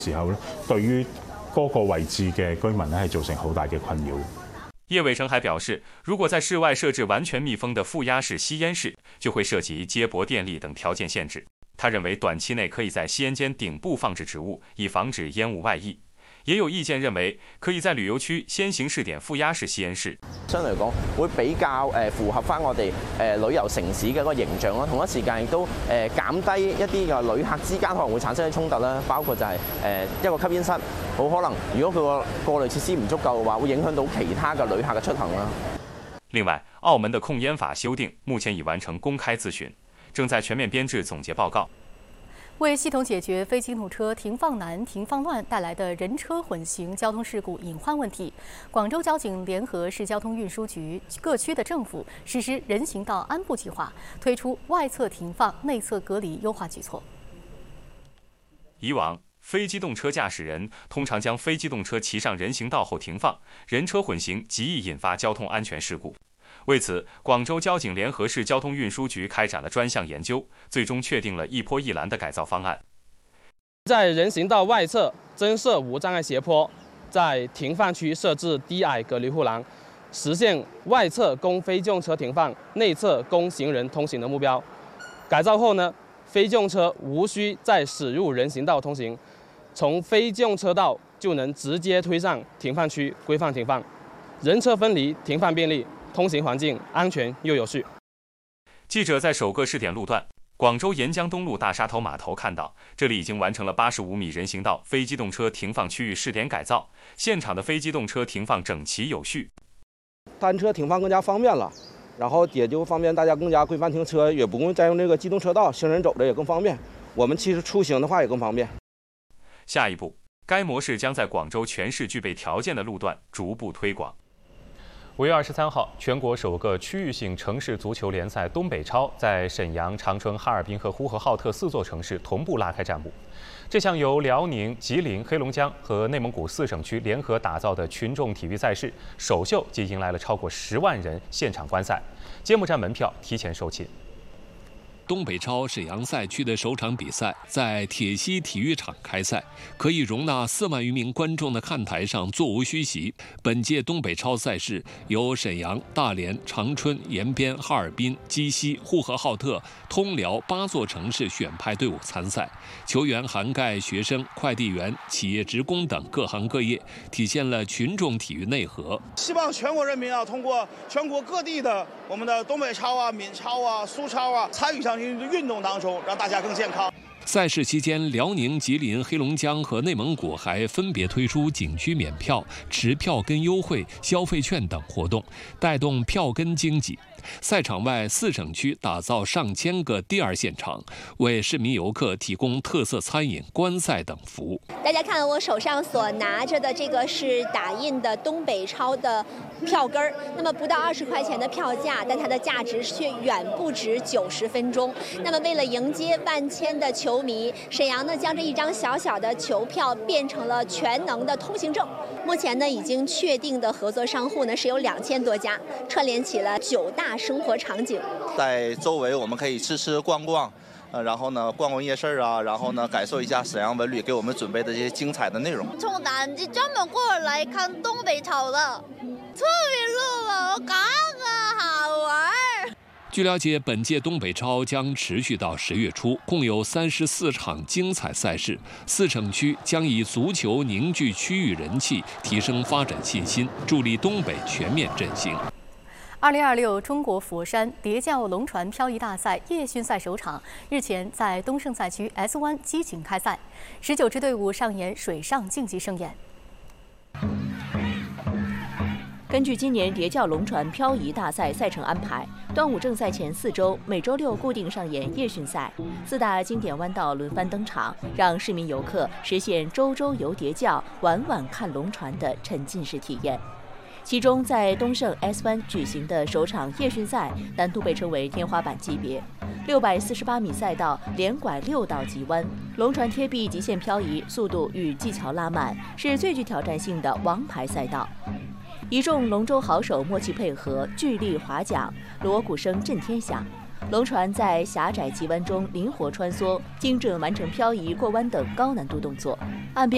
時候咧，對於嗰個位置嘅居民咧係造成好大嘅困擾。 叶伟成还表示，如果在室外设置完全密封的负压式吸烟室，就会涉及接驳电力等条件限制。他认为，短期内可以在吸烟间顶部放置植物，以防止煙霧外溢。也有意見認為，可以在旅遊區先行試點負壓式吸煙室。 相對嚟講，會比較符合翻我哋旅遊城市嘅一個形象啦。同一時間亦都減低一啲嘅旅客之間可能會產生嘅衝突啦。包括就係一個吸煙室，好可能如果佢個過濾設施唔足夠嘅話，會影響到其他嘅旅客嘅出行啦。 另外，澳門的控煙法修訂目前已完成公開諮詢，正在全面編制總結報告。 为系统解决非机动车停放难、停放乱带来的人车混行交通事故隐患问题，广州交警联合市交通运输局各区的政府实施人行道安步计划，推出外侧停放、内侧隔离优化举措。 以往，非机动车驾驶人通常将非机动车骑上人行道后停放，人车混行极易引发交通安全事故。为此，广州交警联合市交通运输局开展了专项研究，最终确定了一坡一栏的改造方案。 在人行道外侧增设无障碍斜坡，在停放区设置低矮隔离护栏，实现外侧供非机动车停放、内侧供行人通行的目标。改造后呢，非机动车无需再驶入人行道通行，从非机动车道就能直接推上停放区规范停放，人车分离，停放便利。通行环境安全又有序。 记者在首个试点路段广州沿江东路大沙头码头看到，这里已经完成了85米人行道非机动车停放区域试点改造，现场的非机动车停放整齐有序， 单车停放更加方便了，然后也就方便大家更加规范停车，也不用再用这个机动车道，行人走着也更方便，我们其实出行的话也更方便。 下一步，该模式将在广州全市具备条件的路段逐步推广。5月23号，全国首个区域性城市足球联赛东北超在沈阳、长春、哈尔滨和呼和浩特4座城市同步拉开战幕。这项由辽宁、吉林、黑龙江和内蒙古4省区联合打造的群众体育赛事，首秀即迎来了超过10万人现场观赛，揭幕战门票提前售罄。 东北超沈阳赛区的首场比赛在铁西体育场开赛，可以容纳4万余名观众的看台上座无虚席。本届东北超赛事由沈阳、大连、长春、延边、哈尔滨、鸡西、呼和浩特、通辽8座城市选派队伍参赛，球员涵盖学生、快递员、企业职工等各行各业，体现了群众体育内核。 希望全国人民通过全国各地的我们的东北超啊、闽超啊、苏超啊，参与上运动当中，让大家更健康。 赛事期间，辽宁、吉林、黑龙江和内蒙古还分别推出景区免票、持票根优惠、消费券等活动，带动票根经济。赛场外4省区打造上千个第二现场，为市民游客提供特色餐饮、观赛等服务。 大家看我手上所拿着的这个是打印的东北超的票根儿，那么不到20块钱的票价，但它的价值却远不止90分钟。那么为了迎接万千的球迷，沈阳呢将这一张小小的球票变成了全能的通行证。目前呢已经确定的合作商户呢是有2000多家，串联起了9大生活场景。 在周围我们可以吃逛逛，然后呢逛逛夜市啊，然后呢感受一下沈阳文旅给我们准备的这些精彩的内容。 从南极专门过来看东北超的，特别热闹，刚刚好玩。 据了解，本届东北超将持续到10月初，共有34场精彩赛事。4省区将以足球凝聚区域人气，提升发展信心，助力东北全面振兴。 2026中国佛山蝶教龙船漂移大赛夜训赛首场日前在东胜赛区 S 湾激情开赛，19支队伍上演水上竞技盛宴。 根据今年蝶教龙船漂移大赛赛程安排，端午正赛前4周，每周6固定上演夜训赛，4大经典弯道轮番登场，让市民游客实现周周游蝶教、晚晚看龙船的沉浸式体验。其中，在东胜 S 湾举行的首场夜训赛，难度被称为天花板级别，648米赛道连拐6道急弯，龙船贴壁极限漂移，速度与技巧拉满，是最具挑战性的王牌赛道。一众龙舟好手默契配合，巨力划桨，锣鼓声震天响。龙船在狭窄急弯中灵活穿梭，精准完成漂移、过弯等高难度动作。岸边